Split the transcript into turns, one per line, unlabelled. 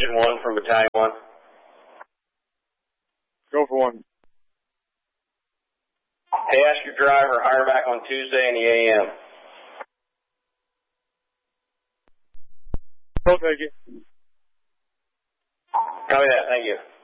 Division 1 from Battalion 1.
Go for one.
Hey, ask your driver, hire back on Tuesday in the AM.
I'll take it.
Oh, yeah, thank you.